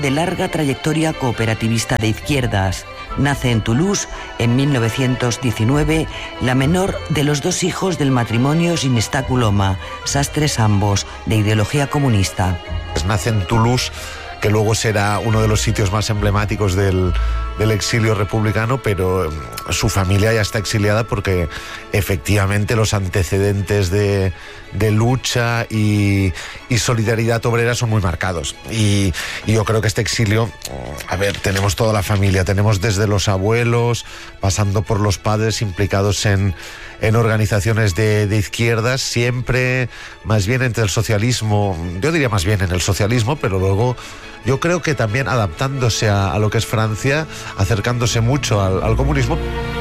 de larga trayectoria cooperativista de izquierdas. Nace en Toulouse en 1919, la menor de los 2 hijos del matrimonio Ginestá Coloma, sastres ambos, de ideología comunista. Nace en Toulouse, que luego será uno de los sitios más emblemáticos del exilio republicano, pero su familia ya está exiliada porque efectivamente los antecedentes de lucha y solidaridad obrera son muy marcados. Y yo creo que este exilio, tenemos toda la familia, tenemos desde los abuelos, pasando por los padres implicados en organizaciones de izquierdas, siempre más bien entre el socialismo, yo diría más bien en el socialismo, pero luego yo creo que también adaptándose a lo que es Francia, acercándose mucho al comunismo.